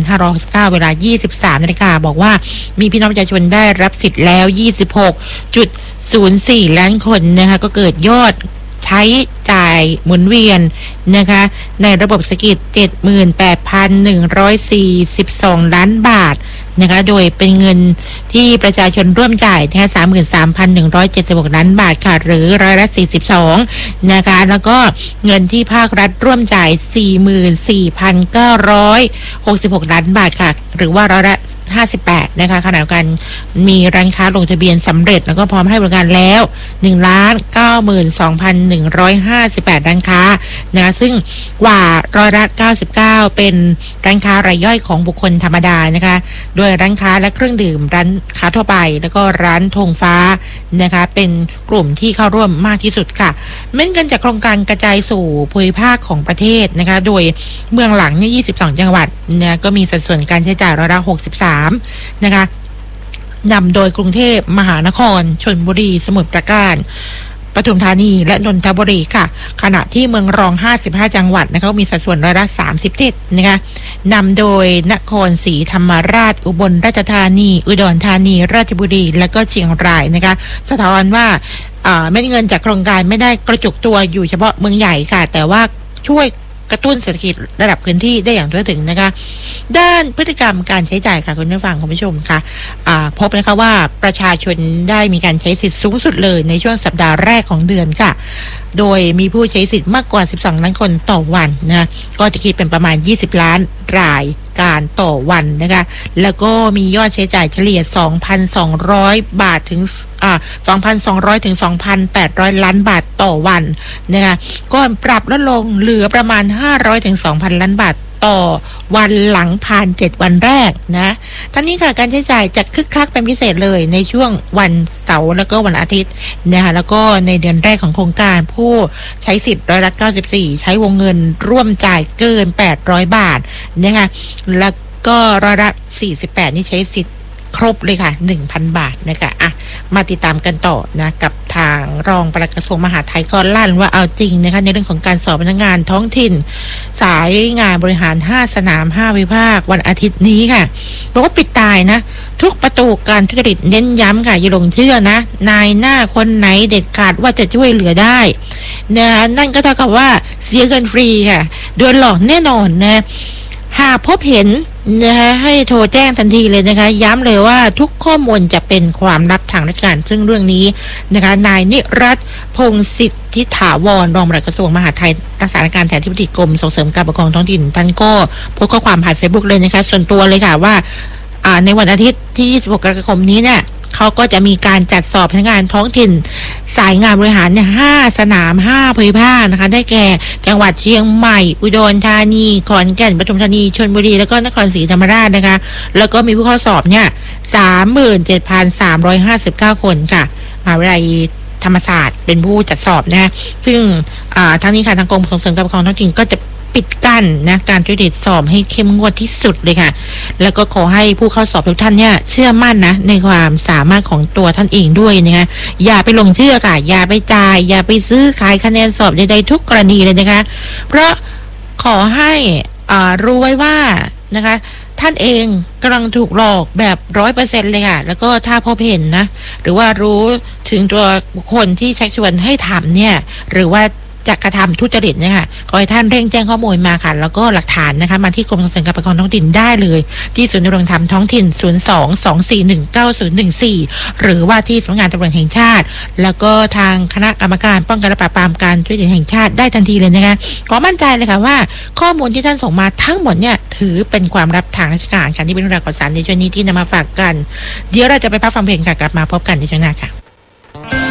2569 เวลา 23 นาฬิกาบอกว่ามีพี่น้องประชาชนได้รับสิทธิ์แล้ว 26.04 ล้านคนนะคะก็เกิดยอดใช้จ่ายหมุนเวียนนะคะในระบบเศรษฐกิจ 78,142 ล้านบาทนะคะโดยเป็นเงินที่ประชาชนร่วมจ่ายนะคะ 33,176 ล้านบาทค่ะหรือร้อยละ 42 นะคะแล้วก็เงินที่ภาครัฐร่วมจ่าย 44,966 ล้านบาทค่ะหรือว่าร้อยละ 58 นะคะขณะเดียวกันมีร้านค้าลงทะเบียนสำเร็จแล้วก็พร้อมให้บริการแล้ว 1,92,158 ร้านค้านะคะซึ่งกว่าร้อยละ 99 เป็นร้านค้ารายย่อยของบุคคลธรรมดานะคะโดยร้านค้าและเครื่องดื่มร้านค้าทั่วไปแล้วก็ร้านธงฟ้านะคะเป็นกลุ่มที่เข้าร่วมมากที่สุดค่ะเม็ดเงินจากโครงการกระจายสู่ภูมิภาคของประเทศนะคะโดยเมืองหลังเนี่ย22 จังหวัดนะก็มีสัดส่วนการใช้จ่ายร้อยละ 63 นะคะนำโดยกรุงเทพมหานครชลบุรีสมุทรปราการปทุมธานีและนนทบุรีค่ะขณะที่เมืองรอง55 จังหวัดนะคะมีสัดส่วนร้อยละ 37 นะคะนำโดยนครศรีธรรมราชอุบลราชธานีอุดรธานีราชบุรีและก็เชียงรายนะคะสะท้อนว่าเม็ดเงินจากโครงการไม่ได้กระจุกตัวอยู่เฉพาะเมืองใหญ่ค่ะแต่ว่าช่วยกระตุ้นเศรษฐกิจระดับพื้นที่ได้อย่างทั่วถึงนะคะด้านพฤติกรรมการใช้จ่ายค่ะคุณผู้ฟังคุณผู้ชมค่ะพบนะคะว่าประชาชนได้มีการใช้สิทธิ์สูงสุดเลยในช่วงสัปดาห์แรกของเดือนค่ะโดยมีผู้ใช้สิทธิ์มากกว่า12 ล้านคนต่อวันนะก็จะคิดเป็นประมาณ20 ล้านรายการต่อวันนะคะแล้วก็มียอดใช้จ่ายเฉลี่ย 2,200 บาทถึง2,200 ถึง 2,800 ล้านบาทต่อวันนะคะก็ปรับลดลงเหลือประมาณ500 ถึง 2,000 ล้านบาทต่อวันหลังผ่าน7 วันแรกนะทั้งนี้ค่ะการใช้จ่ายจะคึกคักเป็นพิเศษเลยในช่วงวันเสาร์แล้วก็วันอาทิตย์นะคะแล้วก็ในเดือนแรกของโครงการผู้ใช้สิทธิ์ร้อยละ 94 ใช้วงเงินร่วมจ่ายเกิน800 บาทนะคะแล้วก็ร้อยละ 48 นี่ใช้สิทธิ์ครบเลยค่ะ 1,000 บาทนะคะมาติดตามกันต่อนะกับทางรองปลัดกระทรวงมหาดไทยก็ลั่นว่าเอาจริงนะคะในเรื่องของการสอบพนักงานท้องถิ่นสายงานบริหาร5สนาม5วิภาควันอาทิตย์นี้ค่ะบอกว่าปิดตายนะทุกประตูการทุจริตเน้นย้ำค่ะอย่าหลงเชื่อนะนายหน้าคนไหนเด็ดขาดว่าจะช่วยเหลือได้นะนั่นก็เท่ากับว่าเสียเงินฟรีค่ะโดนหลอกแน่นอนนะหากพบเห็นนะคะให้โทรแจ้งทันทีเลยนะคะย้ำเลยว่าทุกข้อมูลจะเป็นความลับทางราชการซึ่งเรื่องนี้นะคะนายนิรัตน์พงษ์สิทธิถาวรรองปลัดกระทรวงมหาดไทยรักษาการแทนที่ปรึกษากรมส่งเสริมการปกครองท้องถิ่นท่านก็โพสต์ข้อความผ่าน Facebook เลยนะคะส่วนตัวเลยค่ะว่าในวันอาทิตย์ที่26 กรกฎาคมนี้เนี่ยเขาก็จะมีการจัดสอบพนักงานท้องถิ่นสายงานบริหารเนี่ย5 สนาม5ภูมิภาคนะคะได้แก่จังหวัดเชียงใหม่อุดรธานีขอนแก่นปทุมธานีชลบุรีแล้วก็นครศรีธรรมราชนะคะแล้วก็มีผู้เข้าสอบเนี่ย 37,359 คนค่ะมหาวิทยาลัยธรรมศาสตร์เป็นผู้จัดสอบนะซึ่งทั้งนี้ค่ะทางกรมส่งเสริมการปกครองท้องถิ่นก็จะปิดกั้นนะการทุจริตสอบให้เข้มงวดที่สุดเลยค่ะแล้วก็ขอให้ผู้เข้าสอบทุกท่านเนี่ยเชื่อมั่นนะในความสามารถของตัวท่านเองด้วยนะคะอย่าไปหลงเชื่อค่ะอย่าไปจ่ายอย่าไปซื้อขายคะแนนสอบใดๆทุกกรณีเลยนะคะเพราะขอให้รู้ไว้ว่านะคะท่านเองกำลังถูกหลอกแบบ 100% เลยค่ะแล้วก็ถ้าพบเห็นนะหรือว่ารู้ถึงตัวบุคคลที่ชักชวนให้ทำเนี่ยหรือว่าจะกระทำทุจริตเนี่ยค่ะขอให้ท่านเร่งแจ้งข้อมูลมาค่ะแล้วก็หลักฐานนะคะมาที่กรมส่งเสริมการปกครองท้องถิ่นได้เลยที่ศูนย์ดำรงธรรมท้องถิ่น 02-241-9014 หรือว่าที่สำนักงานตำรวจแห่งชาติแล้วก็ทางคณะกรรมการป้องกันและปราบปรามการทุจริตแห่งชาติได้ทันทีเลยนะคะขอมั่นใจเลยค่ะว่าข้อมูลที่ท่านส่งมาทั้งหมดเนี่ยถือเป็นความลับทางราชการค่ะที่เป็นเรื่องราวข่าวสารในช่วงนี้ที่นำมาฝากกันเดี๋ยวเราจะไปพักฟังเพลงค่ะกลับมาพบกันในช่วงหน้าค่ะ